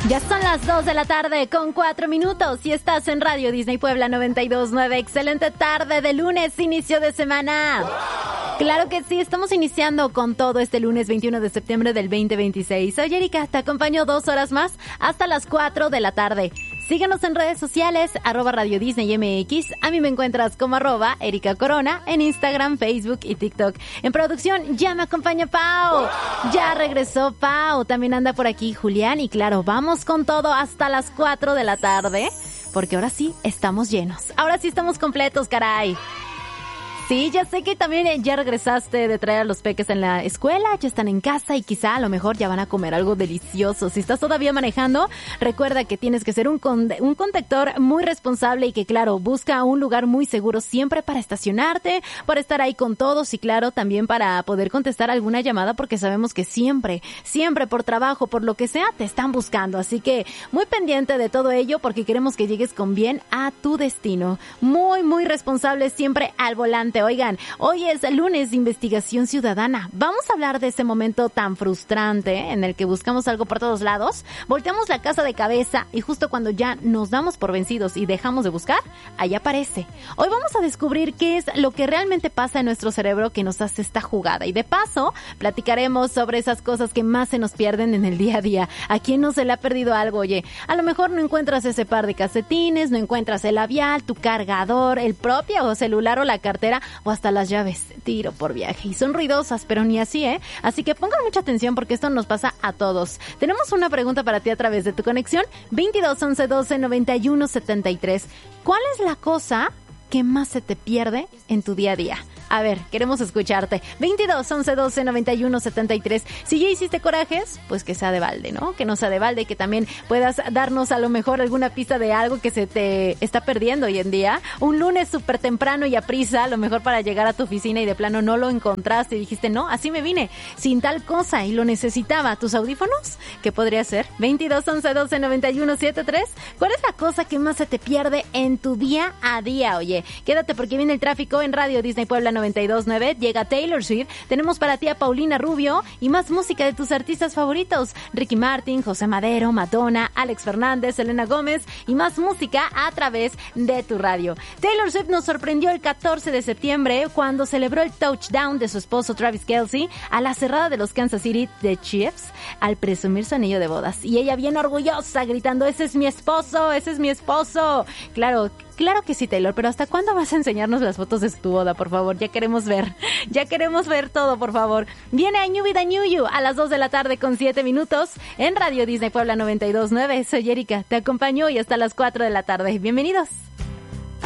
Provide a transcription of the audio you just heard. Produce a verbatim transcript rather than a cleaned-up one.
Ya son las dos de la tarde con cuatro minutos y estás en Radio Disney Puebla noventa y dos punto nueve. Excelente tarde de lunes, inicio de semana. Claro que sí, estamos iniciando con todo este lunes veintiuno de septiembre del veinte veintiséis. Soy Erika, te acompaño dos horas más hasta las cuatro de la tarde. Síguenos en redes sociales, arroba Radio Disney M X. A mí me encuentras como arroba Erika Corona en Instagram, Facebook y TikTok. En producción ya me acompaña Pau. Ya regresó Pau. También anda por aquí Julián. Y claro, vamos con todo hasta las cuatro de la tarde. Porque ahora sí estamos llenos. Ahora sí estamos completos, caray. Sí, ya sé que también ya regresaste de traer a los peques en la escuela, ya están en casa y quizá a lo mejor ya van a comer algo delicioso. Si estás todavía manejando, recuerda que tienes que ser un, con- un conductor muy responsable y que, claro, busca un lugar muy seguro siempre para estacionarte, para estar ahí con todos y, claro, también para poder contestar alguna llamada porque sabemos que siempre, siempre por trabajo, por lo que sea, te están buscando. Así que muy pendiente de todo ello porque queremos que llegues con bien a tu destino. Muy, muy responsable siempre al volante. Oigan, hoy es lunes de investigación ciudadana. Vamos a hablar de ese momento tan frustrante en el que buscamos algo por todos lados, volteamos la casa de cabeza y justo cuando ya nos damos por vencidos y dejamos de buscar, ahí aparece. Hoy vamos a descubrir qué es lo que realmente pasa en nuestro cerebro que nos hace esta jugada. Y de paso, platicaremos sobre esas cosas que más se nos pierden en el día a día. ¿A quién no se le ha perdido algo? Oye, a lo mejor no encuentras ese par de calcetines, no encuentras el labial, tu cargador, el propio celular o la cartera, o hasta las llaves. Tiro por viaje. Y son ruidosas, pero ni así, ¿eh? Así que pongan mucha atención porque esto nos pasa a todos. Tenemos una pregunta para ti a través de tu conexión. veintidós, once, doce, noventa y uno, setenta y tres. ¿Cuál es la cosa que más se te pierde en tu día a día? A ver, queremos escucharte. veintidós, once, doce, noventa y uno, setenta y tres. Si ya hiciste corajes, pues que sea de balde, ¿no? Que no sea de balde, que también puedas darnos a lo mejor alguna pista de algo que se te está perdiendo hoy en día. Un lunes súper temprano y a prisa, a lo mejor para llegar a tu oficina y de plano no lo encontraste y dijiste, no, así me vine, sin tal cosa y lo necesitaba. ¿Tus audífonos? ¿Qué podría ser? veintidós, once, doce, noventa y uno, setenta y tres. ¿Cuál es la cosa que más se te pierde en tu día a día? Oye, quédate porque viene el tráfico en Radio Disney Puebla noventa y dos punto nueve. Llega Taylor Swift. Tenemos para ti a Paulina Rubio y más música de tus artistas favoritos. Ricky Martin, José Madero, Madonna, Alex Fernández, Selena Gómez y más música a través de tu radio. Taylor Swift nos sorprendió el catorce de septiembre cuando celebró el touchdown de su esposo Travis Kelce a la cerrada de los Kansas City de Chiefs al presumir su anillo de bodas. Y ella bien orgullosa gritando, ese es mi esposo, ese es mi esposo. Claro, Claro que sí, Taylor, pero ¿hasta cuándo vas a enseñarnos las fotos de tu boda, por favor? Ya queremos ver, ya queremos ver todo, por favor. Viene I Knew It, I Knew You a las dos de la tarde con siete minutos en Radio Disney Puebla noventa y dos punto nueve. Soy Erika, te acompaño y hasta las cuatro de la tarde. Bienvenidos.